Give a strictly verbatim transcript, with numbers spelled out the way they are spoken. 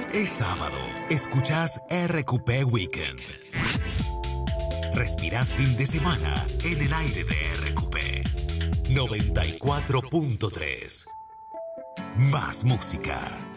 Es sábado. Escuchás R Q P Weekend. Respirás fin de semana en el aire de R Q P. noventa y cuatro punto tres. Más música.